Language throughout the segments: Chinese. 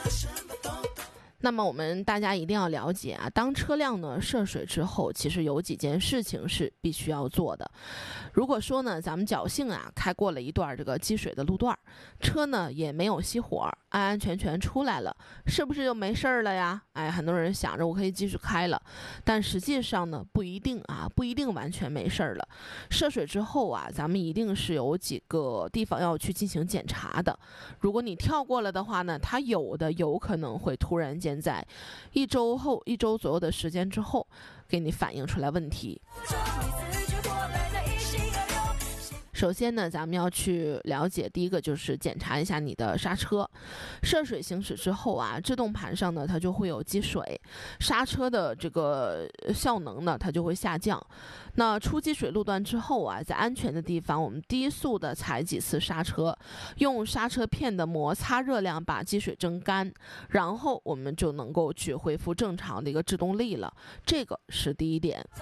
那么我们大家一定要了解啊，当车辆呢涉水之后，其实有几件事情是必须要做的。如果说呢，咱们侥幸啊开过了一段这个积水的路段，车呢也没有熄火，安安全全出来了，是不是就没事儿了呀？哎，很多人想着我可以继续开了，但实际上呢不一定啊，不一定完全没事儿了。涉水之后啊，咱们一定是有几个地方要去进行检查的。如果你跳过了的话呢，它有可能会突然间在一周左右的时间之后给你反映出来问题。首先呢，咱们要去了解，第一个就是检查一下你的刹车。涉水行驶之后啊，制动盘上呢它就会有积水，刹车的这个效能呢它就会下降。那出积水路段之后啊，在安全的地方，我们低速的踩几次刹车，用刹车片的摩擦热量把积水蒸干，然后我们就能够去恢复正常的一个制动力了。这个是第一点。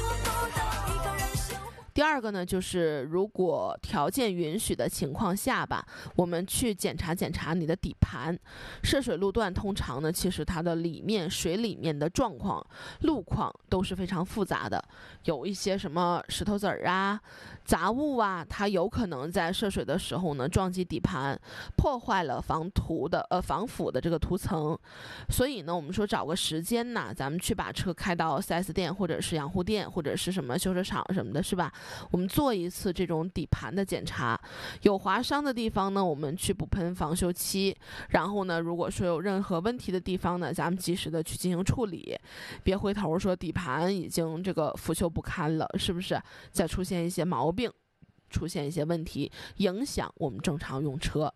第二个呢，就是如果条件允许的情况下吧，我们去检查你的底盘。涉水路段通常呢，其实它的水里面的状况、路况都是非常复杂的，有一些什么石头子儿啊、杂物啊，它有可能在涉水的时候呢撞击底盘，破坏了防腐的这个涂层。所以呢，我们说找个时间呢，咱们去把车开到 4S 店或者是养护店或者是什么修车厂什么的，是吧？我们做一次这种底盘的检查，有划伤的地方呢，我们去补喷防锈漆。然后呢，如果说有任何问题的地方呢，咱们及时的去进行处理，别回头说底盘已经这个腐朽不堪了，是不是？再出现一些毛病，出现一些问题，影响我们正常用车。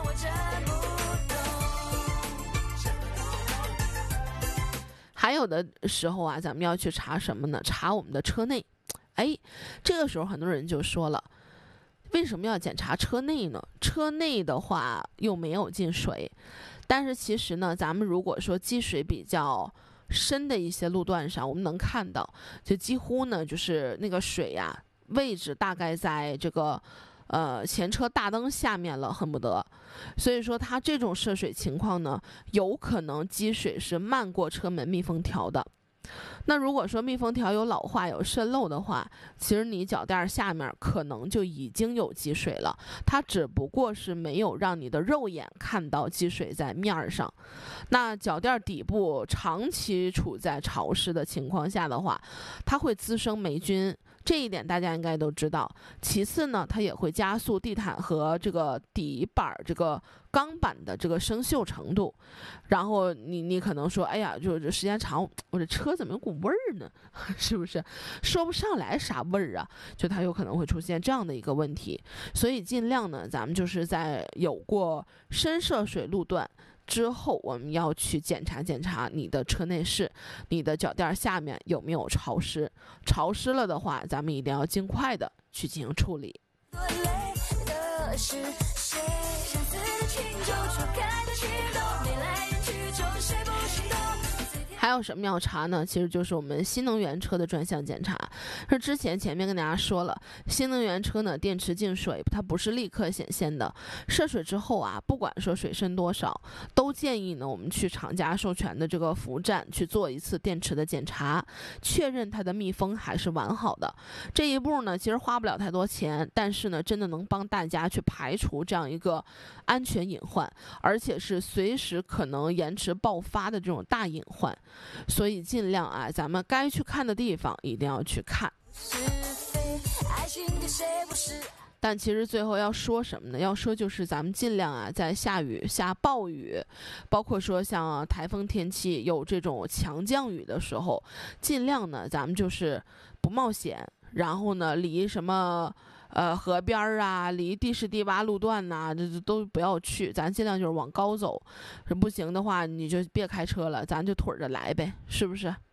还有的时候啊，咱们要去查什么呢？查我们的车内。哎，这个时候很多人就说了，为什么要检查车内呢？车内的话又没有进水，但是其实呢，咱们如果说积水比较深的一些路段上，我们能看到，就几乎呢就是那个水呀，位置大概在这个前车大灯下面了，恨不得。所以说它这种涉水情况呢，有可能积水是漫过车门密封条的。那如果说密封条有老化有渗漏的话，其实你脚垫下面可能就已经有积水了，它只不过是没有让你的肉眼看到积水在面上。那脚垫底部长期处在潮湿的情况下的话，它会滋生霉菌，这一点大家应该都知道。其次呢，它也会加速地毯和这个底板这个钢板的这个生锈程度。然后你可能说，哎呀，就时间长，我这车怎么有股味儿呢？是不是说不上来啥味儿啊？就它有可能会出现这样的一个问题。所以尽量呢，咱们就是在有过深涉水路段之后，我们要去检查你的车内饰，你的脚垫下面有没有潮湿。潮湿了的话，咱们一定要尽快的去进行处理。还有什么要查呢？其实就是我们新能源车的专项检查。是之前面跟大家说了，新能源车呢，电池进水它不是立刻显现的，涉水之后啊，不管说水深多少，都建议呢我们去厂家授权的这个服务站去做一次电池的检查，确认它的密封还是完好的。这一步呢，其实花不了太多钱，但是呢，真的能帮大家去排除这样一个安全隐患，而且是随时可能延迟爆发的这种大隐患。所以尽量啊，咱们该去看的地方一定要去看。但其实最后要说什么呢？要说就是咱们尽量啊，在下雨下暴雨，包括说像台风天气有这种强降雨的时候，尽量呢咱们就是不冒险，然后呢离什么河边啊，离地势低洼路段呐，这都不要去，咱尽量就是往高走。不行的话，你就别开车了，咱就腿着来呗，是不是？